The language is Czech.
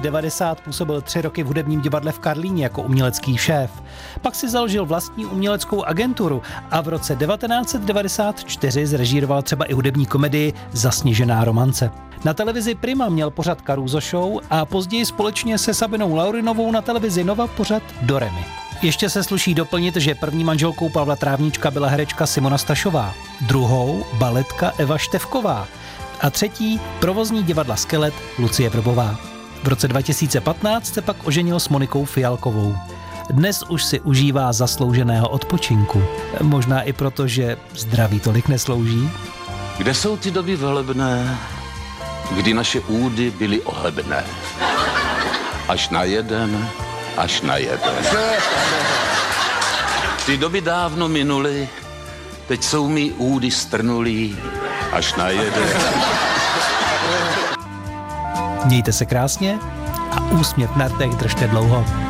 1990 působil 3 roky v hudebním divadle v Karlíně jako umělecký šéf. Pak si založil vlastní uměleckou agenturu a v roce 1994 zrežíroval třeba i hudební komedii Zasněžená romance. Na televizi Prima měl pořad Caruso Show a později společně se Sabinou Laurinovou na televizi Nova pořad Do Re Mi. Ještě se sluší doplnit, že první manželkou Pavla Trávníčka byla herečka Simona Stašová, druhou baletka Eva Števková a třetí provozní divadla Skelet Lucie Vrbová. V roce 2015 se pak oženil s Monikou Fialkovou. Dnes už si užívá zaslouženého odpočinku. Možná i proto, že zdraví tolik neslouží. Kde jsou ty doby velebné, kdy naše údy byly ohlebné? Až na jeden. Ty doby dávno minuly, teď jsou mi údy strnulý, až na jeden. Mějte se krásně a úsměv na rtech držte dlouho.